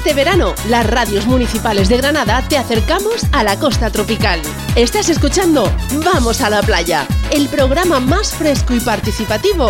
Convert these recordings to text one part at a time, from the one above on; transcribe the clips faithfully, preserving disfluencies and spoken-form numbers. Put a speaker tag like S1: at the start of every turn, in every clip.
S1: Este verano, las radios municipales de Granada te acercamos a la costa tropical. Estás escuchando Vamos a la Playa, el programa más fresco y participativo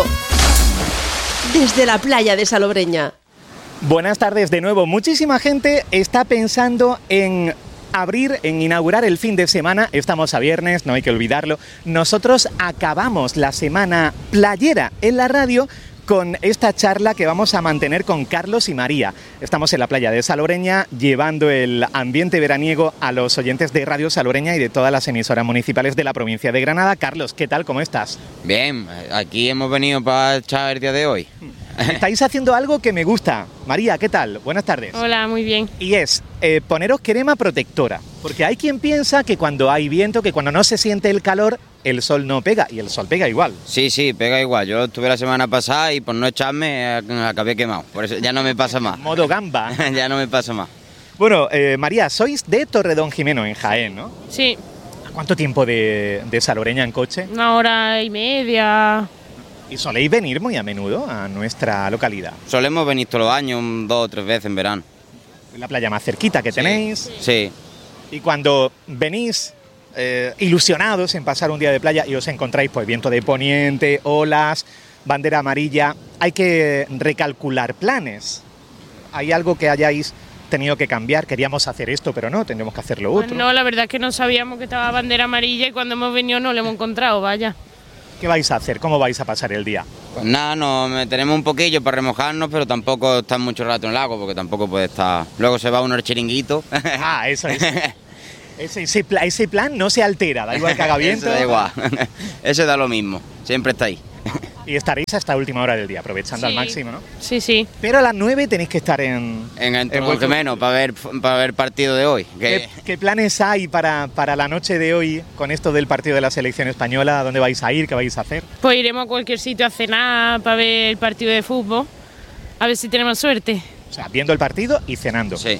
S1: desde la playa de Salobreña.
S2: Buenas tardes de nuevo. Muchísima gente está pensando en abrir, en inaugurar el fin de semana. Estamos a viernes, no hay que olvidarlo. Nosotros acabamos la semana playera en la radio con esta charla que vamos a mantener con Carlos y María. Estamos en la playa de Salobreña llevando el ambiente veraniego a los oyentes de Radio Salobreña y de todas las emisoras municipales de la provincia de Granada. Carlos, ¿qué tal? ¿Cómo estás?
S3: Bien, aquí hemos venido para echar el día de hoy.
S2: Estáis haciendo algo que me gusta. María, ¿qué tal? Buenas tardes.
S4: Hola, muy bien.
S2: Y es eh, poneros crema protectora, porque hay quien piensa que cuando hay viento, que cuando no se siente el calor, el sol no pega, y el sol pega igual.
S3: Sí, sí, pega igual. Yo estuve la semana pasada y por no echarme acabé quemado. Por eso ya no me pasa más.
S2: Modo gamba.
S3: Ya no me pasa más.
S2: Bueno, eh, María, sois de Torredonjimeno, en Jaén, ¿no?
S4: Sí.
S2: ¿Cuánto tiempo de, de Salobreña en coche?
S4: Una hora y media.
S2: ¿Y soléis venir muy a menudo a nuestra localidad?
S3: Solemos venir todos los años, dos o tres veces en verano.
S2: La playa más cerquita que
S3: Sí.
S2: tenéis.
S3: Sí.
S2: Y cuando venís eh, ilusionados en pasar un día de playa y os encontráis pues viento de poniente, olas, bandera amarilla, hay que recalcular planes. ¿Hay algo que hayáis tenido que cambiar? Queríamos hacer esto, pero no, tendremos que hacerlo
S4: Pues
S2: otro.
S4: no, la verdad es que no sabíamos que estaba bandera amarilla y cuando hemos venido no lo hemos encontrado, vaya.
S2: ¿Qué vais a hacer? ¿Cómo vais a pasar el día?
S3: Pues nada, nos meteremos un poquillo para remojarnos, pero tampoco estar mucho rato en el lago, porque tampoco puede estar... Luego se va uno al chiringuito.
S2: Ah, eso es. Ese, ese, pla- ese plan no se altera, da igual que haga viento.
S3: Eso da igual. Eso da lo mismo, siempre está ahí.
S2: Y estaréis hasta última hora del día, aprovechando
S4: Sí.
S2: al máximo, ¿no?
S4: Sí, sí.
S2: Pero a las nueve tenéis que estar en...
S3: En el
S2: en vuestro-
S3: menos para ver, para ver partido de hoy.
S2: ¿Qué,
S3: Que...
S2: qué planes hay para, para la noche de hoy con esto del partido de la selección española? ¿A dónde vais a ir? ¿Qué vais a hacer?
S4: Pues iremos a cualquier sitio a cenar para ver el partido de fútbol. A ver si tenemos suerte.
S2: O sea, viendo el partido y cenando.
S3: Sí.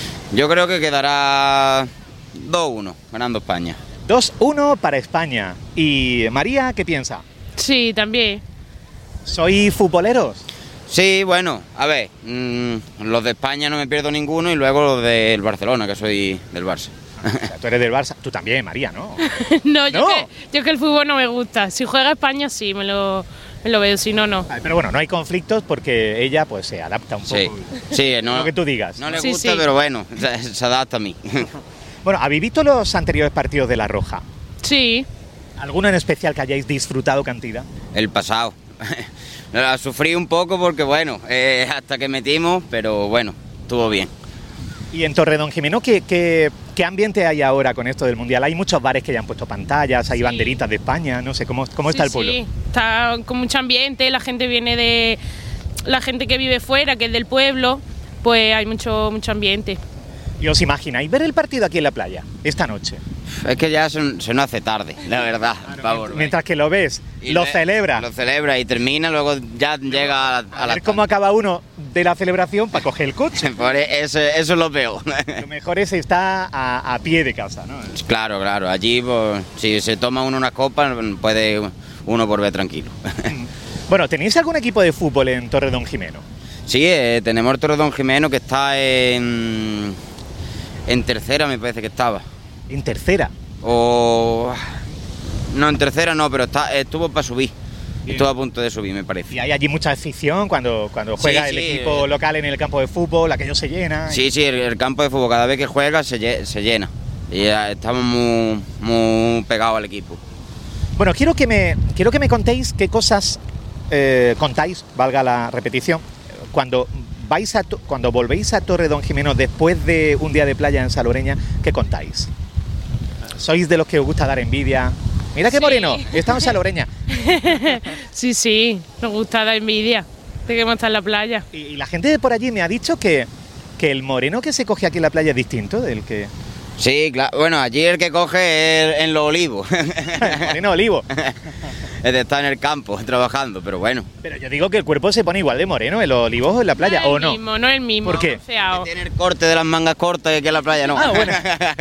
S3: Yo creo que quedará dos uno, ganando España.
S2: dos uno para España. ¿Y María, qué piensa?
S4: Sí, también.
S2: ¿Sois futboleros?
S3: Sí, bueno, a ver, mmm, los de España no me pierdo ninguno y luego los del Barcelona, que soy del Barça.
S2: O sea, tú eres del Barça. Tú también, María, ¿no?
S4: no, yo,
S2: No.
S4: Que, yo que el fútbol no me gusta. Si juega España sí, me lo, me lo veo, si no, no.
S2: Ay, pero bueno, no hay conflictos porque ella pues se adapta un
S3: Sí,
S2: poco.
S3: sí, no,
S2: Lo que tú digas.
S3: no le
S4: Sí,
S3: gusta,
S4: sí.
S3: pero bueno, se, se adapta a mí.
S2: Bueno, ¿habéis visto los anteriores partidos de La Roja?
S4: Sí.
S2: ¿Alguno en especial que hayáis disfrutado cantidad?
S3: El pasado. La sufrí un poco porque, bueno, eh, hasta que metimos, pero bueno, estuvo bien.
S2: Y en Torredonjimeno, ¿qué, qué, ¿qué ambiente hay ahora con esto del Mundial? Hay muchos bares que ya han puesto pantallas, hay
S4: Sí.
S2: banderitas de España, no sé, ¿cómo, cómo está
S4: Sí,
S2: el pueblo?
S4: Sí, está con mucho ambiente, la gente viene de... La gente que vive fuera, que es del pueblo, pues hay mucho, mucho ambiente.
S2: ¿Y os imagináis ver el partido aquí en la playa, esta noche?
S3: Es que ya se, se nos hace tarde, la verdad. pa' volver.
S2: Mientras que lo ves,
S3: Y
S2: lo
S3: le-
S2: celebra.
S3: Lo celebra y termina, luego ya llega a, a
S2: A
S3: la...
S2: ver cómo acaba uno de la celebración para coger el coche.
S3: Por eso, eso es lo peor.
S2: Lo mejor es estar a, a pie de casa, ¿no?
S3: Claro, claro. Allí, pues, si se toma uno una copa, puede uno volver tranquilo.
S2: Bueno, ¿tenéis algún equipo de fútbol en Torredonjimeno?
S3: Sí, eh, tenemos el Torredonjimeno que está en, en tercera, me parece que estaba.
S2: En tercera.
S3: O... No, en tercera no, pero está, estuvo para subir.
S2: Bien.
S3: Estuvo a punto de subir, me parece.
S2: Y hay allí mucha afición cuando, cuando juega
S3: Sí,
S2: el
S3: sí,
S2: equipo
S3: eh.
S2: local en el campo de fútbol, aquello se llena.
S3: Sí, sí, el, el campo de fútbol cada vez que juega se, lle- se llena. Y ya estamos muy, muy pegados al equipo.
S2: Bueno, quiero que me, quiero que me contéis qué cosas eh, contáis, valga la repetición, cuando vais a, To- cuando volvéis a Torredonjimeno después de un día de playa en Salobreña, ¿qué contáis? ¿Sois de los que os gusta dar envidia? Mira qué
S4: Sí.
S2: moreno, estamos en Salobreña.
S4: Sí, sí, nos gusta la envidia de que hemos estado en la playa.
S2: Y, y la gente de por allí me ha dicho que, que el moreno que se coge aquí en la playa es distinto del que...
S3: Sí, claro. Bueno, allí el que coge es en los olivos.
S2: El moreno olivo.
S3: Es de estar en el campo trabajando, pero bueno.
S2: Pero yo digo que el cuerpo se pone igual de moreno en los olivos o en la playa,
S4: no es
S2: ¿o
S4: el
S2: no?
S4: mismo, no es el mismo.
S2: ¿Por qué?
S4: bronceado.
S3: Tiene el corte de las mangas cortas que en la playa no.
S2: Ah, bueno.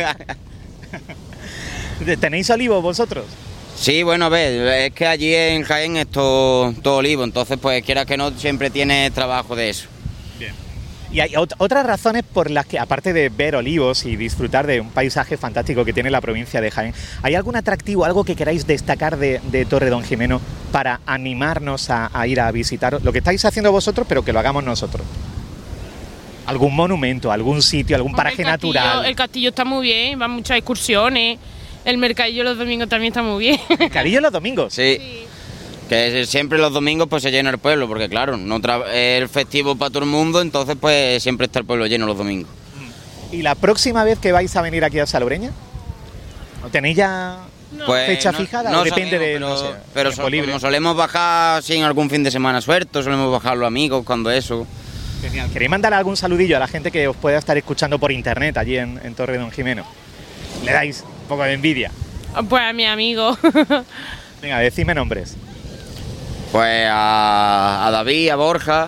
S2: ¿Tenéis olivos vosotros?
S3: Sí, bueno, a ver, es que allí en Jaén es todo, todo olivo, entonces pues quieras que no, siempre tienes trabajo de eso.
S2: Bien. Y hay ot- otras razones por las que, aparte de ver olivos y disfrutar de un paisaje fantástico que tiene la provincia de Jaén, ¿hay algún atractivo, algo que queráis destacar de, de Torredonjimeno para animarnos a, a ir a visitaros? Lo que estáis haciendo vosotros, pero que lo hagamos nosotros. ¿Algún monumento, algún sitio, algún
S4: Hombre,
S2: paraje
S4: el castillo-
S2: natural?
S4: El castillo está muy bien, van muchas excursiones. El mercadillo los domingos también está muy bien.
S2: Mercadillo los domingos.
S3: Sí.
S4: Sí.
S3: Que siempre los domingos pues se llena el pueblo, porque claro, no tra- es el festivo para todo el mundo, entonces pues siempre está el pueblo lleno los domingos.
S2: ¿Y la próxima vez que vais a venir aquí a Salobreña? ¿O tenéis ya
S4: No.
S3: Pues
S2: fecha
S3: no-
S2: fijada?
S3: no
S2: ¿O depende
S3: sabemos,
S2: de,
S3: pero,
S2: no sé,
S3: pero
S2: tiempo
S3: so-
S2: libre?
S3: como solemos bajar sin algún fin de semana suelto, solemos bajar los amigos cuando eso.
S2: Genial. ¿Queréis mandar algún saludillo a la gente que os pueda estar escuchando por internet allí en, en Torredonjimeno? Le dais un poco de envidia.
S4: Pues a mi amigo.
S2: Venga, decidme nombres.
S3: Pues a, a David, a Borja.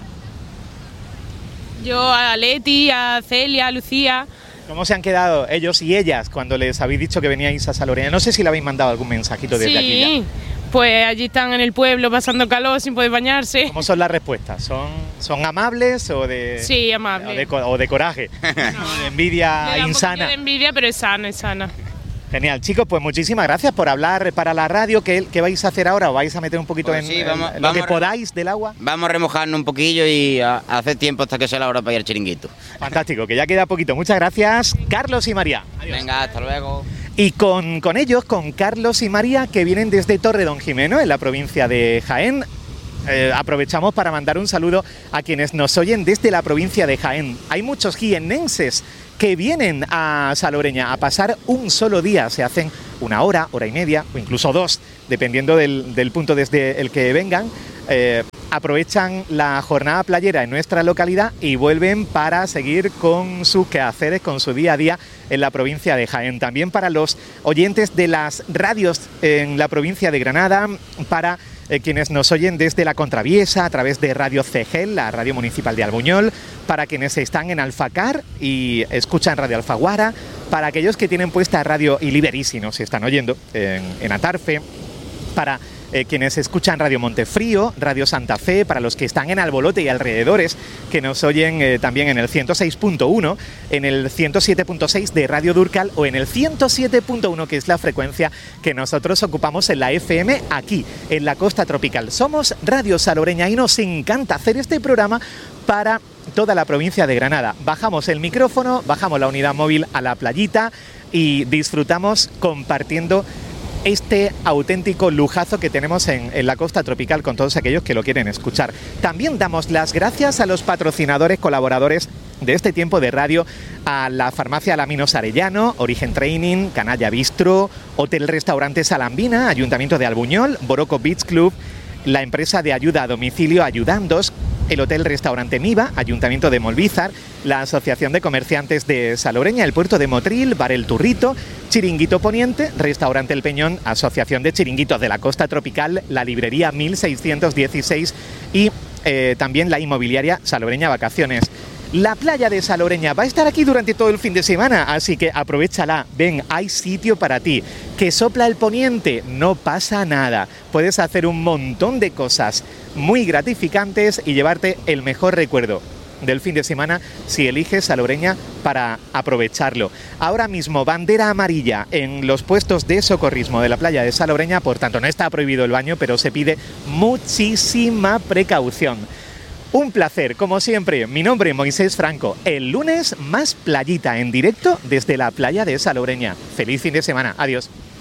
S4: Yo a Leti, a Celia, a Lucía.
S2: ¿Cómo se han quedado ellos y ellas cuando les habéis dicho que veníais a Salobreña? No sé si le habéis mandado algún mensajito desde aquí ya.
S4: Sí, pues allí están en el pueblo pasando calor sin poder bañarse.
S2: ¿Cómo son las respuestas? ¿Son, son amables o de,
S4: Sí,
S2: o
S4: amable.
S2: de, co- o de coraje? ¿De envidia
S4: Le da un
S2: insana?
S4: poquito de envidia, pero es sana, es sana.
S2: Genial, chicos, pues muchísimas gracias por hablar para la radio. ¿Qué, qué vais a hacer ahora? ¿O vais a meter un poquito
S3: Pues
S2: en,
S3: sí,
S2: en-
S3: vamos-
S2: en lo
S3: vamos
S2: que
S3: a-
S2: podáis del agua?
S3: Vamos a remojarnos un poquillo y a, a hacer tiempo hasta que sea la hora para ir al chiringuito.
S2: Fantástico, que ya queda poquito. Muchas gracias, Carlos y María. Adiós.
S3: Venga, hasta luego.
S2: Y con, con ellos, con Carlos y María, que vienen desde Torredonjimeno, en la provincia de Jaén. Eh, aprovechamos para mandar un saludo a quienes nos oyen desde la provincia de Jaén. Hay muchos jiennenses que vienen a Salobreña a pasar un solo día. Se hacen una hora, hora y media o incluso dos, dependiendo del, del punto desde el que vengan. Eh, aprovechan la jornada playera en nuestra localidad y vuelven para seguir con sus quehaceres, con su día a día en la provincia de Jaén. También para los oyentes de las radios en la provincia de Granada, para eh, quienes nos oyen desde la Contraviesa a través de Radio Cegel, la radio municipal de Albuñol, para quienes están en Alfacar y escuchan Radio Alfaguara, para aquellos que tienen puesta Radio Iliberis y nos están oyendo en, en Atarfe, para eh, quienes escuchan Radio Montefrío, Radio Santa Fe, para los que están en Albolote y alrededores, que nos oyen eh, también en el ciento seis punto uno, en el ciento siete punto seis de Radio Durcal o en el ciento siete punto uno, que es la frecuencia que nosotros ocupamos en la F M aquí, en la costa tropical. Somos Radio Salobreña y nos encanta hacer este programa para toda la provincia de Granada. Bajamos el micrófono, bajamos la unidad móvil a la playita y disfrutamos compartiendo este auténtico lujazo que tenemos en, en la costa tropical con todos aquellos que lo quieren escuchar. También damos las gracias a los patrocinadores, colaboradores de este tiempo de radio, a la farmacia Alaminos Arellano, Origen Training, Canalla Bistro, Hotel Restaurante Salambina, Ayuntamiento de Albuñol, Boroco Beach Club, la empresa de ayuda a domicilio Ayudandos, el Hotel Restaurante Miva, Ayuntamiento de Molvízar, la Asociación de Comerciantes de Salobreña, el Puerto de Motril, Bar El Turrito, Chiringuito Poniente, Restaurante El Peñón, Asociación de Chiringuitos de la Costa Tropical, la Librería mil seiscientos dieciséis y eh, también la inmobiliaria Salobreña Vacaciones. La playa de Salobreña va a estar aquí durante todo el fin de semana, así que aprovéchala. Ven, hay sitio para ti. Que sopla el poniente, no pasa nada. Puedes hacer un montón de cosas muy gratificantes y llevarte el mejor recuerdo del fin de semana si eliges Salobreña para aprovecharlo. Ahora mismo, bandera amarilla en los puestos de socorrismo de la playa de Salobreña, por tanto no está prohibido el baño, pero se pide muchísima precaución. Un placer, como siempre. Mi nombre es Moisés Franco. El lunes más playita en directo desde la playa de Salobreña. Feliz fin de semana. Adiós.